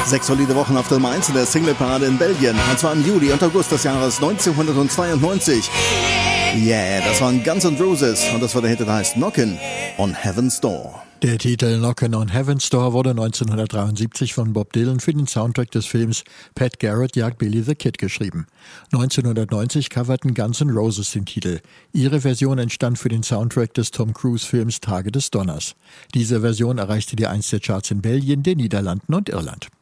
6 solide Wochen auf der Nummer 1 in der Singleparade in Belgien. Und zwar im Juli und August des Jahres 1992. Yeah, das waren Guns N' Roses und das war der Hit, der heißt Knockin' on Heaven's Door. Der Titel Knockin' on Heaven's Door wurde 1973 von Bob Dylan für den Soundtrack des Films Pat Garrett jagt Billy the Kid geschrieben. 1990 coverten Guns N' Roses den Titel. Ihre Version entstand für den Soundtrack des Tom Cruise-Films Tage des Donners. Diese Version erreichte die 1 der Charts in Belgien, den Niederlanden und Irland.